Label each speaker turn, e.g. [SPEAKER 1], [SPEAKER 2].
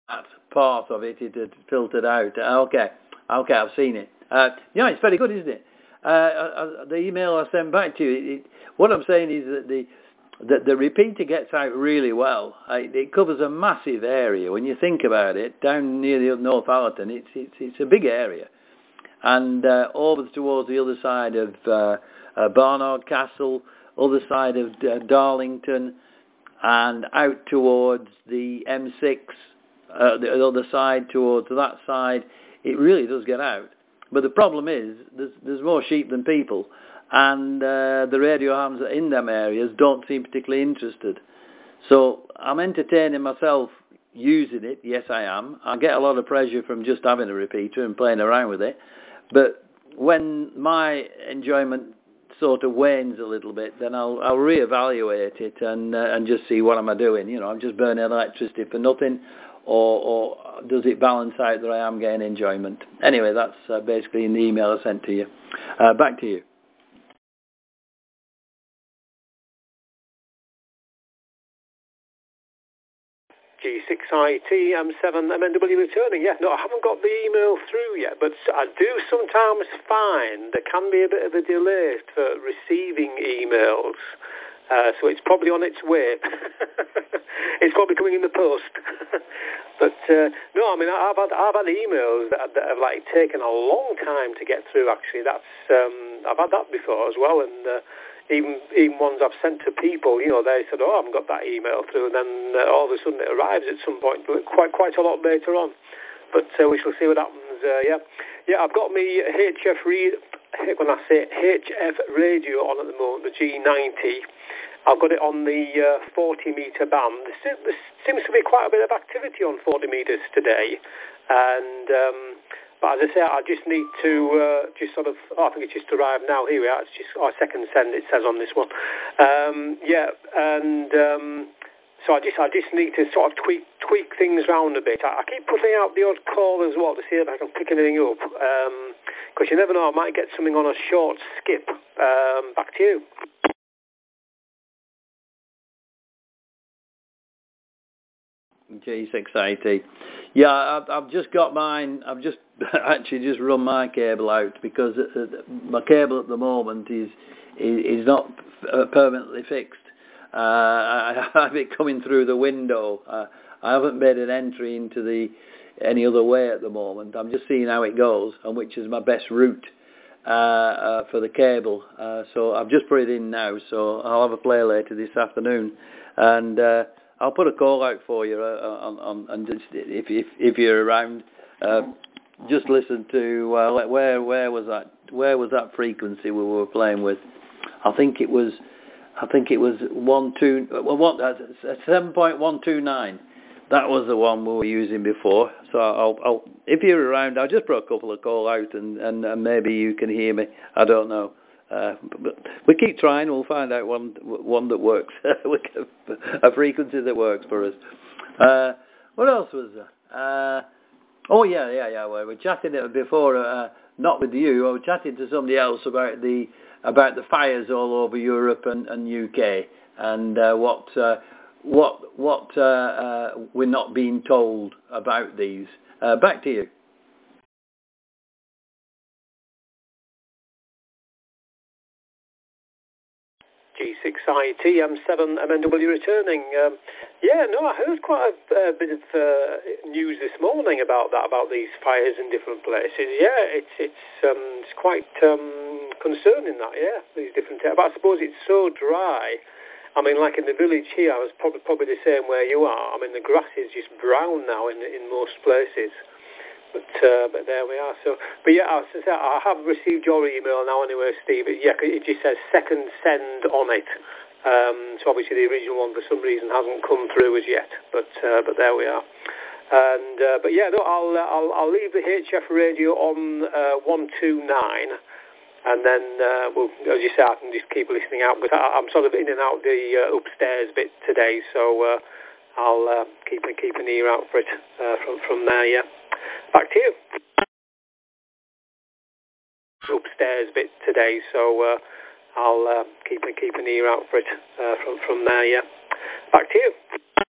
[SPEAKER 1] that part of it had filtered out. Okay, I've seen it. It's very good, isn't it? The email I sent back to you, what I'm saying is that the repeater gets out really well. It covers a massive area. When you think about it, down near the Northallerton, it's a big area. And over towards the other side of Barnard Castle, other side of Darlington, and out towards the M6, the other side towards that side, it really does get out. But the problem is, there's more sheep than people, and the radio hams in them areas don't seem particularly interested. So I'm entertaining myself using it. Yes, I am. I get a lot of pleasure from just having a repeater and playing around with it. But when my enjoyment sort of wanes a little bit, then I'll reevaluate it and just see what am I doing. I'm just burning electricity for nothing, or does it balance out that I am getting enjoyment? Anyway, that's basically in the email I sent to you. Back to you.
[SPEAKER 2] G6IT M7MNW returning. Yeah, no, I haven't got the email through yet, but I do sometimes find there can be a bit of a delay for receiving emails. So it's probably on its way. It's probably coming in the post. But no, I mean, I've had emails that have like taken a long time to get through. Actually, I've had that before as well, and even ones I've sent to people. They said, "Oh, I haven't got that email through," and then all of a sudden it arrives at some point, quite a lot later on. But we shall see what happens. Yeah, I've got me HF radio on at the moment, the G90. I've got it on the 40-metre band. There seems to be quite a bit of activity on 40 metres today. And, but as I say, I just need to just sort of, I think it's just arrived now. Here we are. It's just our second send, it says on this one. So I just need to sort of tweak things round a bit. I keep putting out the odd call as well to see if I can pick anything up. Because you never know, I might get something on a short skip. Back to you.
[SPEAKER 1] G680. Yeah, I've just got mine. I've just actually just run my cable out because my cable at the moment is not permanently fixed. I have it coming through the window. I haven't made an entry into any other way at the moment. I'm just seeing how it goes and which is my best route for the cable. So I've just put it in now. So I'll have a play later this afternoon, and I'll put a call out for you and just if you're around, just listen to where was that frequency we were playing with. I think it was 7.129. That was the one we were using before. So I'll if you're around, I'll just put a couple of call out and maybe you can hear me. I don't know. But we keep trying. We'll find out one that works. A frequency that works for us. What else was there? Oh yeah. We were chatting before, not with you. I was chatting to somebody else about the fires all over Europe and UK and what we're not being told about these. Back to you.
[SPEAKER 2] G6IT M7MNW returning. I heard quite a bit of news this morning about these fires in different places. Yeah, it's quite concerning that. Yeah, these different. But I suppose it's so dry. I mean, like in the village here, I was probably the same where you are. I mean, the grass is just brown now in most places. But there we are. So, but yeah, I have received your email now anyway, Steve. Yeah, it just says second send on it. So obviously the original one for some reason hasn't come through as yet. But there we are. And but yeah, no, I'll leave the HF radio on 129, and then well, as you say, I can just keep listening out. But I'm sort of in and out the upstairs bit today, so I'll keep an ear out for it from there. Yeah. Back to you. Upstairs bit today, so I'll keep an ear out for it from there. Yeah. Back to you.